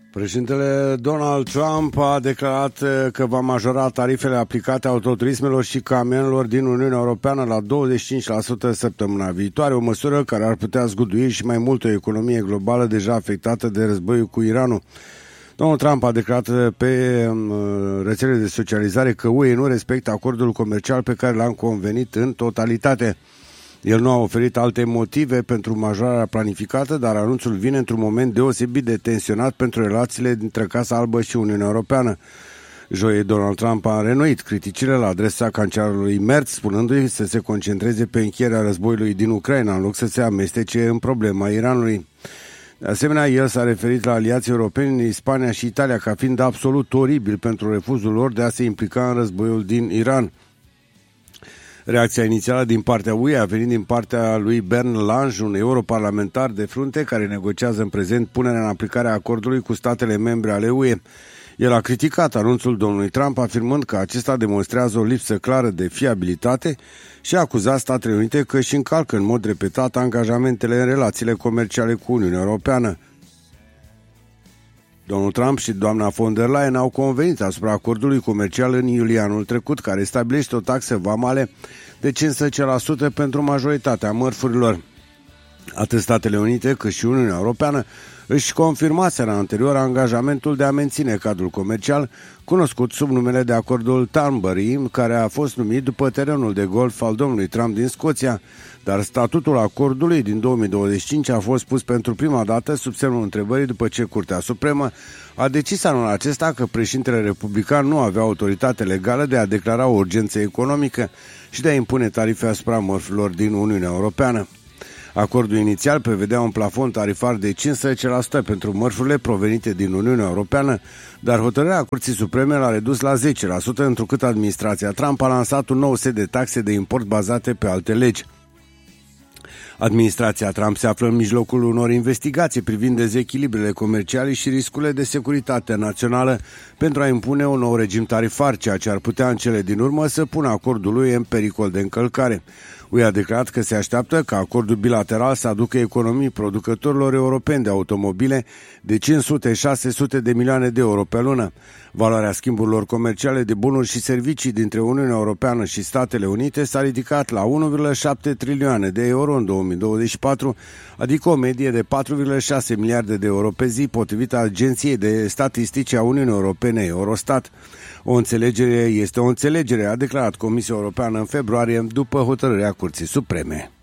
Președintele Donald Trump a declarat că va majora tarifele aplicate autoturismelor și camionelor din Uniunea Europeană la 25% săptămâna viitoare, o măsură care ar putea zgudui și mai mult o economie globală deja afectată de războiul cu Iranul. Donald Trump a declarat pe rețelele de socializare că UE nu respectă acordul comercial pe care l-am convenit în totalitate. El nu a oferit alte motive pentru majorarea planificată, dar anunțul vine într-un moment deosebit de tensionat pentru relațiile dintre Casa Albă și Uniunea Europeană. Joi, Donald Trump a reînnoit criticile la adresa cancelarului Merz, spunându-i să se concentreze pe încheierea războiului din Ucraina, în loc să se amestece în problema Iranului. De asemenea, el s-a referit la aliații europeni, Spania și Italia, ca fiind absolut oribil pentru refuzul lor de a se implica în războiul din Iran. Reacția inițială din partea UE a venit din partea lui Bernd Lange, un europarlamentar de frunte care negociază în prezent punerea în aplicare a acordului cu statele membre ale UE. El a criticat anunțul domnului Trump, afirmând că acesta demonstrează o lipsă clară de fiabilitate și a acuzat Statele Unite că își încalcă în mod repetat angajamentele în relațiile comerciale cu Uniunea Europeană. Domnul Trump și doamna von der Leyen au convenit asupra acordului comercial în iulie anul trecut, care stabilește o taxă vamale de 15% pentru majoritatea mărfurilor. Atât Statele Unite cât și Uniunea Europeană își confirmaseră anterior angajamentul de a menține cadrul comercial cunoscut sub numele de acordul Thornbury, care a fost numit după terenul de golf al domnului Trump din Scoția, dar statutul acordului din 2025 a fost pus pentru prima dată sub semnul întrebării după ce Curtea Supremă a decis anul acesta că președintele republican nu avea autoritate legală de a declara o urgență economică și de a impune tarife asupra mărfurilor din Uniunea Europeană. Acordul inițial prevedea un plafon tarifar de 15% pentru mărfurile provenite din Uniunea Europeană, dar hotărârea Curții Supreme l-a redus la 10%, întrucât administrația Trump a lansat un nou set de taxe de import bazate pe alte legi. Administrația Trump se află în mijlocul unor investigații privind dezechilibrele comerciale și riscurile de securitate națională pentru a impune un nou regim tarifar, ceea ce ar putea în cele din urmă să pună acordul lui în pericol de încălcare. UE a declarat că se așteaptă ca acordul bilateral să aducă economii producătorilor europeni de automobile de 500-600 de milioane de euro pe lună. Valoarea schimburilor comerciale de bunuri și servicii dintre Uniunea Europeană și Statele Unite s-a ridicat la 1,7 trilioane de euro în 2024, adică o medie de 4,6 miliarde de euro pe zi, potrivit Agenției de Statistici a Uniunii Europene, Eurostat. O înțelegere este o înțelegere, a declarat Comisia Europeană în februarie, după hotărârea Curții Supreme.